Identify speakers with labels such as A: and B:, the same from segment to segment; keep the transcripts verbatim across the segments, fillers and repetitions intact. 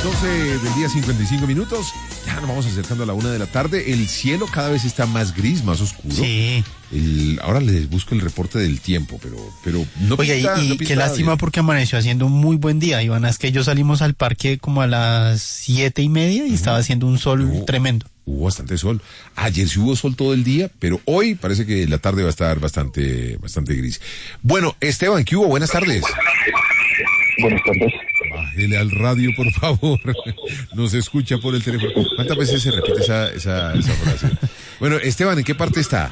A: doce del día, cincuenta y cinco minutos. Ya nos vamos acercando a la una de la tarde. El cielo cada vez está más gris, más oscuro.
B: Sí.
A: El, ahora les busco el reporte del tiempo, pero, pero no
B: Oye,
A: pinta,
B: y,
A: no
B: y
A: pinta
B: qué lástima
A: bien.
B: porque amaneció haciendo un muy buen día, Iván. Es que yo salimos al parque como a las siete y media y uh-huh. estaba haciendo un sol
A: uh,
B: tremendo.
A: Hubo bastante sol. Ayer sí hubo sol todo el día, pero hoy parece que la tarde va a estar bastante, bastante gris. Bueno, Esteban, ¿qué hubo? Buenas tardes.
C: Buenas tardes.
A: Bájele al radio, por favor. Nos escucha por el teléfono. ¿Cuántas veces se repite esa, esa, esa frase? Bueno, Esteban, ¿en qué parte está?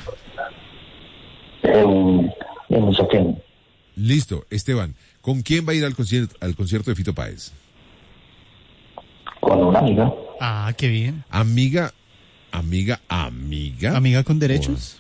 C: En, en Usaquén.
A: Listo, Esteban. ¿Con quién va a ir al concierto, al concierto de Fito Páez?
C: Con una amiga.
B: Ah, qué bien.
A: Amiga, amiga, amiga.
B: ¿Amiga con derechos?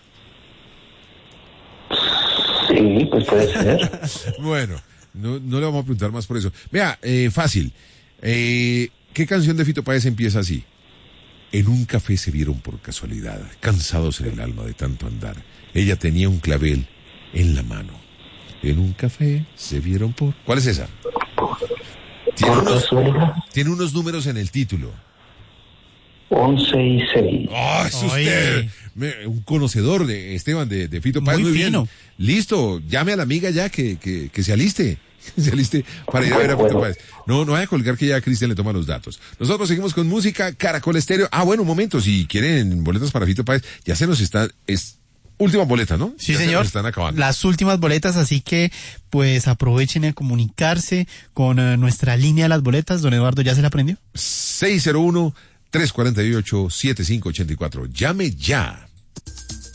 C: Sí, pues puede ser.
A: Bueno, no, no le vamos a preguntar más por eso. Vea, eh, fácil. Eh, ¿Qué canción de Fito Páez empieza así? En un café se vieron por casualidad, cansados en el alma de tanto andar. Ella tenía un clavel en la mano. En un café se vieron por... ¿Cuál es esa? Tiene unos, tiene unos números en el título.
C: once y seis.
A: ¡Oh, es usted! Me, un conocedor de Esteban, de, de Fito Páez.
B: Muy,
A: muy
B: fino.
A: Bien. Listo, llame a la amiga ya que, que, que se aliste. Se aliste para ir a ver a Fito Páez. No, no vaya a colgar que ya Cristian le toma los datos. Nosotros seguimos con música, Caracol Estéreo. Ah, bueno, un momento, si quieren boletas para Fito Páez, ya se nos está... Es, última boleta, ¿no?
B: Sí,
A: ya
B: señor.
A: Están acabando.
B: Las últimas boletas, así que pues aprovechen a comunicarse con uh, nuestra línea de las boletas. Don Eduardo, ¿ya se la aprendió?
A: seis cero uno, tres cuatro ocho, siete cinco ocho cuatro. Llame ya.